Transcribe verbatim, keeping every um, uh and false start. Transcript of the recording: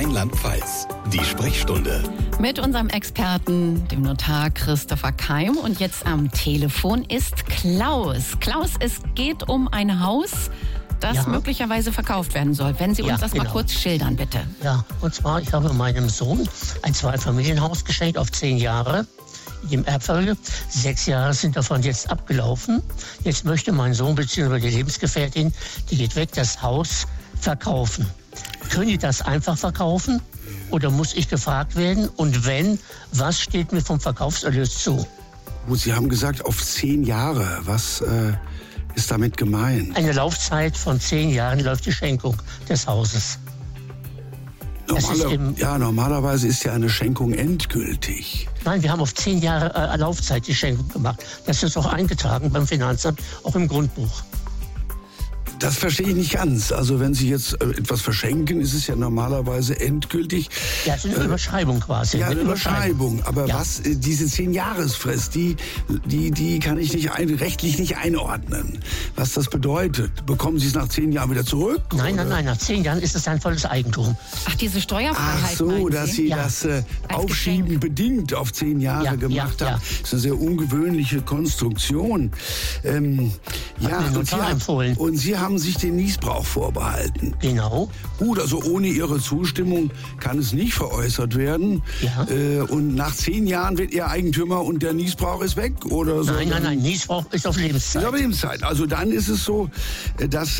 Rheinland-Pfalz. Die Sprechstunde. Mit unserem Experten, dem Notar Christopher Keim. Und jetzt am Telefon ist Klaus. Klaus, es geht um ein Haus, das Ja. möglicherweise verkauft werden soll. Wenn Sie uns Ja, das mal genau. kurz schildern, bitte. Ja, und zwar, ich habe meinem Sohn ein Zweifamilienhaus geschenkt auf zehn Jahre im Erbfolge. Sechs Jahre sind davon jetzt abgelaufen. Jetzt möchte mein Sohn bzw. die Lebensgefährtin, die geht weg, das Haus verkaufen. Können die das einfach verkaufen oder muss ich gefragt werden? Und wenn, was steht mir vom Verkaufserlös zu? Gut, Sie haben gesagt, auf zehn Jahre. Was äh, ist damit gemeint? Eine Laufzeit von zehn Jahren läuft die Schenkung des Hauses. Das ist Normaler, eben- ja, normalerweise ist ja eine Schenkung endgültig. Nein, wir haben auf zehn Jahre äh, Laufzeit die Schenkung gemacht. Das ist auch eingetragen beim Finanzamt, auch im Grundbuch. Das verstehe ich nicht ganz. Also wenn Sie jetzt äh, etwas verschenken, ist es ja normalerweise endgültig. Ja, es ist eine Überschreibung quasi. Ja, eine Überschreibung. Aber Ja. was, äh, diese zehn-Jahresfrist, die, die, die kann ich nicht ein, rechtlich nicht einordnen. Was das bedeutet. Bekommen Sie es nach zehn Jahren wieder zurück? Nein, nein, oder? nein, nach zehn Jahren ist es ein volles Eigentum. Ach, diese Steuerfreiheit. Ach so, meinen dass Sie? Sie Ja. das äh, Als Aufschieben Geschenk. bedingt auf zehn Jahre Ja, gemacht ja, haben. ja. Das ist eine sehr ungewöhnliche Konstruktion. Ähm, Hat ja, mir der und Sie, Notar haben, empfohlen. und Sie haben sich den Niesbrauch vorbehalten. Genau. Gut, also ohne Ihre Zustimmung kann es nicht veräußert werden. Ja. Äh, und nach zehn Jahren wird Ihr Eigentümer und der Niesbrauch ist weg? Oder so? Nein, nein, nein, Niesbrauch ist auf Lebenszeit. Ist auf Lebenszeit. Also dann ist es so, dass